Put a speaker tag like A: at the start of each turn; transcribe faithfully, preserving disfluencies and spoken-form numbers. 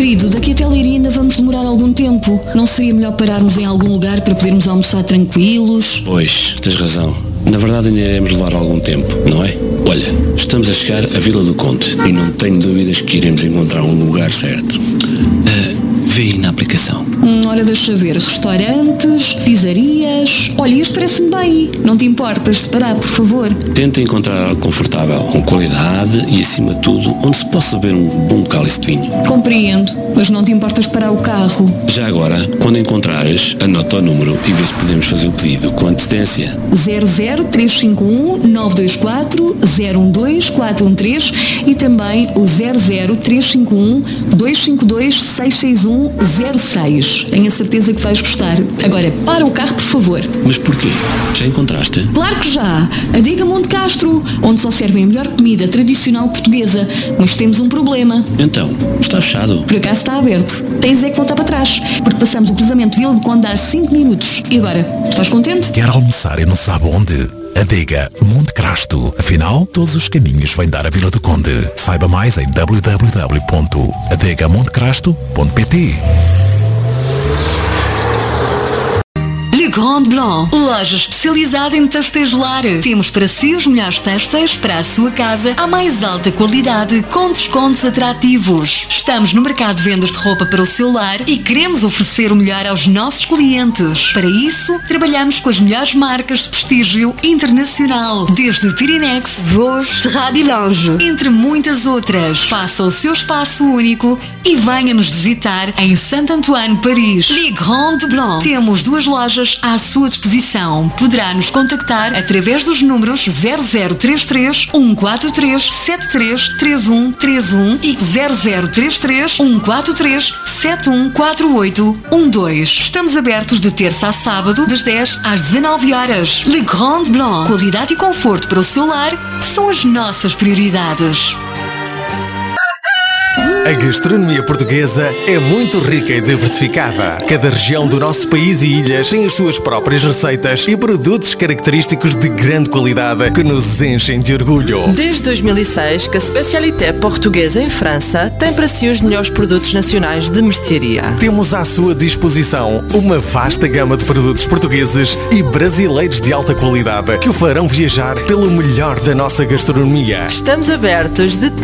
A: Querido, daqui até Leiria ainda vamos demorar algum tempo. Não seria melhor pararmos em algum lugar para podermos almoçar tranquilos?
B: Pois, tens razão. Na verdade ainda iremos levar algum tempo, não é? Olha, estamos a chegar à Vila do Conde e não tenho dúvidas que iremos encontrar um lugar certo. Uh, vê aí na aplicação.
A: Hum, ora, deixa ver. Restaurantes, pizzarias... Olha, este parece-me bem. Não te importas de parar, por favor?
B: Tenta encontrar algo confortável, com qualidade e, acima de tudo, onde se possa beber um bom cálice de vinho.
A: Compreendo, mas não te importas de parar o carro?
B: Já agora, quando encontrares, anota o número e vê se podemos fazer o pedido com antecedência.
A: zero zero três cinco um nove dois quatro zero um dois quatro um três e também o zero zero três cinco um dois cinco dois seis seis um zero seis. Tenho a certeza que vais gostar. Agora, para o carro, por favor.
B: Mas porquê? Já encontraste?
A: Claro que já! Adega Monte Castro, onde só servem a melhor comida tradicional portuguesa. Mas temos um problema.
B: Então, está fechado?
A: Por acaso está aberto. Tens é que voltar para trás, porque passamos o cruzamento de Vila do Conde há cinco minutos. E agora, estás contente?
C: Quer almoçar e não sabe onde? Adega Monte Castro. Afinal, todos os caminhos vêm dar a Vila do Conde. Saiba mais em w w w ponto adega monte crasto ponto p t.
A: Le Grand Blanc, loja especializada em têxteis lar. Temos para si os melhores têxteis para a sua casa à mais alta qualidade, com descontos atrativos. Estamos no mercado de vendas de roupa para o seu lar e queremos oferecer o melhor aos nossos clientes. Para isso, trabalhamos com as melhores marcas de prestígio internacional, desde Pirinex, Vosges, Terrade e Lange, entre muitas outras. Faça o seu espaço único e venha nos visitar em Santo Antoine, Paris. Le Grand Blanc. Temos duas lojas à sua disposição. Poderá nos contactar através dos números zero zero três três um quatro três sete três três um três um e zero zero três três um quatro três sete um quatro oito um dois. Estamos abertos de terça a sábado, das dez às dezanove horas. Le Grand Blanc. Qualidade e conforto para o seu lar são as nossas prioridades.
D: A gastronomia portuguesa é muito rica e diversificada. Cada região do nosso país e ilhas tem as suas próprias receitas e produtos característicos de grande qualidade que nos enchem de orgulho.
E: Desde dois mil e seis que a Spécialité Portuguesa em França tem para si os melhores produtos nacionais de mercearia.
D: Temos à sua disposição uma vasta gama de produtos portugueses e brasileiros de alta qualidade que o farão viajar pelo melhor da nossa gastronomia.
E: Estamos abertos de